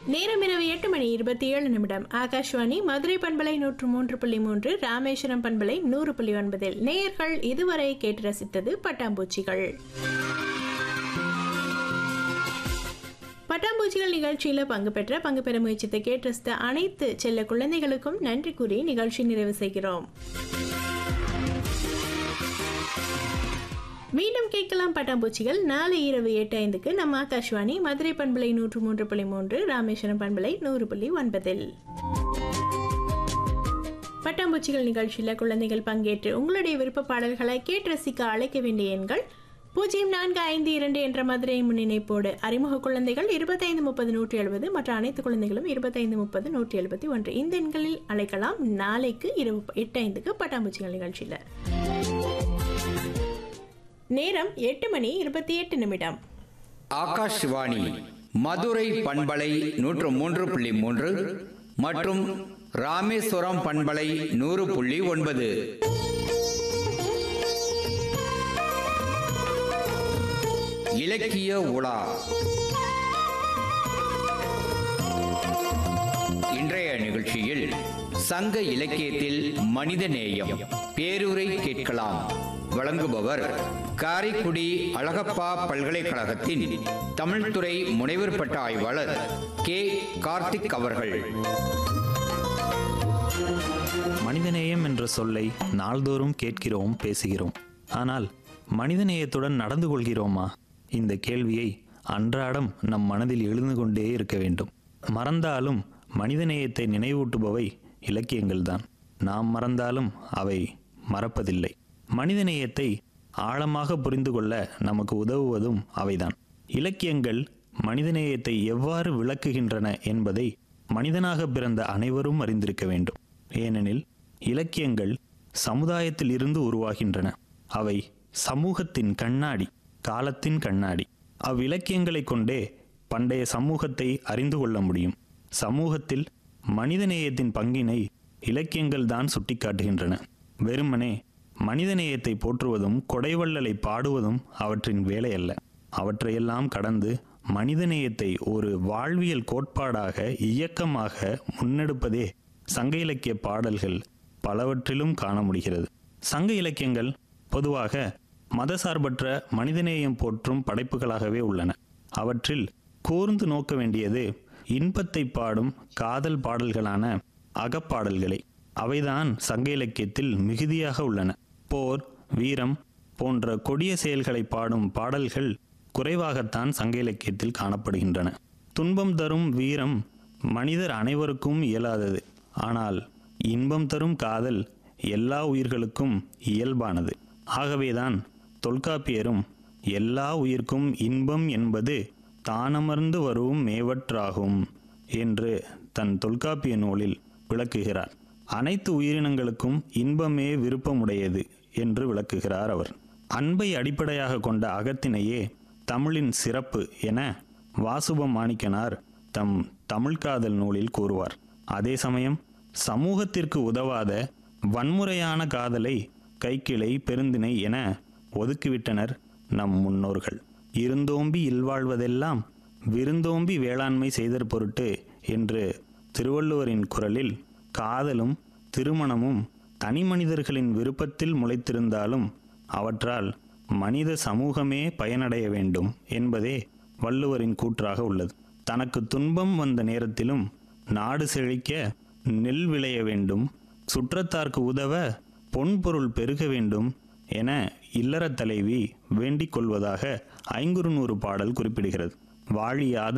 நேரம் இரவு 8:27. ஆகாஷ்வாணி மதுரை பண்பலை 103.3, ராமேஸ்வரம் பண்பலை 100.9. நேயர்கள் இதுவரை கேட்டு ரசித்தது பட்டாம்பூச்சிகள். பட்டாம்பூச்சிகள் நிகழ்ச்சியில் பங்கு பெற முயற்சித்த கேட்டு ரசித்த அனைத்து செல்ல குழந்தைகளுக்கும் நன்றி கூறி நிகழ்ச்சி நிறைவு செய்கிறோம். மீண்டும் கேட்கலாம் பட்டாம்பூச்சிகள் நாளை இரவு 8:05 நம்ம ஆகாஷ்வாணி மதுரை பண்பலை 103.3, ராமேஸ்வரம் பண்பலை 100.9. பட்டாம்பூச்சிகள் நிகழ்ச்சியில் குழந்தைகள் பங்கேற்று உங்களுடைய விருப்ப பாடல்களை கேட்டு ரசிக்க அழைக்க வேண்டிய எண்கள் 0452 என்ற மதுரை முன்னிணைப்போடு. அறிமுக குழந்தைகள் 2530-170, மற்ற அனைத்து குழந்தைகளும் 2530-171. இந்த எண்களில் அழைக்கலாம். நாளைக்கு இரவு 8:05 பட்டாம்பூச்சிகள் நிகழ்ச்சியில். நேரம் 8:28. ஆகாஷ்வாணி மதுரை பண்பலை 103.3 மற்றும் ராமேஸ்வரம் பண்பலை 100.9. இலக்கிய உலா. இன்றைய நிகழ்ச்சியில் சங்க இலக்கியத்தில் மனிதநேயம் பேருரை கேட்கலாம். வழங்குபவர் காரைக்குடி அழகப்பா பல்கலைக்கழகத்தின் தமிழ்துறை முனைவர் பட்ட ஆய்வாளர் கே. கார்த்திக் அவர்கள். மனிதநேயம் என்ற சொல்லை நாள்தோறும் கேட்கிறோம், பேசுகிறோம். ஆனால் மனிதநேயத்துடன் நடந்து கொள்கிறோமா? இந்த கேள்வியை அன்றாடம் நம் மனதில் எழுந்து கொண்டே இருக்க வேண்டும். மறந்தாலும் மனிதநேயத்தை நினைவூட்டுபவை இலக்கியங்கள்தான். நாம் மறந்தாலும் அவை மறப்பதில்லை. மனிதநேயத்தை ஆழமாக புரிந்து கொள்ள நமக்கு உதவுவதும் அவைதான். இலக்கியங்கள் மனிதநேயத்தை எவ்வாறு விளக்குகின்றன என்பதை மனிதனாக பிறந்த அனைவரும் அறிந்திருக்க வேண்டும். ஏனெனில் இலக்கியங்கள் சமுதாயத்தில் இருந்து உருவாகின்றன. அவை சமூகத்தின் கண்ணாடி, காலத்தின் கண்ணாடி. அவ்விலக்கியங்களை கொண்டே பண்டைய சமூகத்தை அறிந்து கொள்ள முடியும். சமூகத்தில் மனிதநேயத்தின் பங்கினை இலக்கியங்கள் தான் சுட்டிக்காட்டுகின்றன. வெறுமனே மனிதநேயத்தை போற்றுவதும் கொடைவள்ளலை பாடுவதும் அவற்றின் வேலை அல்ல. அவற்றையெல்லாம் கடந்து மனிதநேயத்தை ஒரு வாழ்வியல் கோட்பாடாக, இயக்கமாக முன்னெடுப்பதே சங்க இலக்கிய பாடல்கள் பலவற்றிலும் காண முடிகிறது. சங்க இலக்கியங்கள் பொதுவாக மதசார்பற்ற மனிதநேயம் போற்றும் படைப்புகளாகவே உள்ளன. அவற்றில் கூர்ந்து நோக்க வேண்டியது இன்பத்தை பாடும் காதல் பாடல்களான அகப்பாடல்களை. அவைதான் சங்க இலக்கியத்தில் மிகுதியாக உள்ளன. போர், வீரம் போன்ற கொடிய செயல்களை பாடும் பாடல்கள் குறைவாகத்தான் சங்க இலக்கியத்தில் காணப்படுகின்றன. துன்பம் தரும் வீரம் மனிதர் அனைவருக்கும் இயலாதது. ஆனால் இன்பம் தரும் காதல் எல்லா உயிர்களுக்கும் இயல்பானது. ஆகவேதான் தொல்காப்பியரும் எல்லா உயிர்க்கும் இன்பம் என்பது தானமர்ந்து வரும் மேவற்றாகும் என்று தன் தொல்காப்பிய நூலில் விளக்குகிறார். அனைத்து உயிரினங்களுக்கும் இன்பமே விருப்பமுடையது என்று விளக்குகிறார் அவர். அன்பை அடிப்படையாக கொண்ட அகத்தினையே தமிழின் சிறப்பு என வாசுப மாணிக்கனார் தம் தமிழ்காதல் நூலில் கூறுவார். அதே சமயம் சமூகத்திற்கு உதவாத வன்முறையான காதலை கைக்கிளை, பெருந்திணை என ஒதுக்கிவிட்டனர் நம் முன்னோர்கள். இருந்தோம்பி இல்வாழ்வதெல்லாம் விருந்தோம்பி வேளாண்மை செய்தற் பொருட்டு என்று திருவள்ளுவரின் குரலில் காதலும் திருமணமும் தனி மனிதர்களின் விருப்பத்தில் முளைத்திருந்தாலும் அவற்றால் மனித சமூகமே பயனடைய வேண்டும் என்பதே வள்ளுவரின் கூற்றாக உள்ளது. தனக்கு துன்பம் வந்த நேரத்திலும் நாடு செழிக்க நெல் விளைய வேண்டும், சுற்றத்தார்க்கு உதவ பொன்பொருள் பெருக வேண்டும் என இல்லறத் தலைவி வேண்டிக் கொள்வதாக 500 பாடல் குறிப்பிடுகிறது. வாழியாத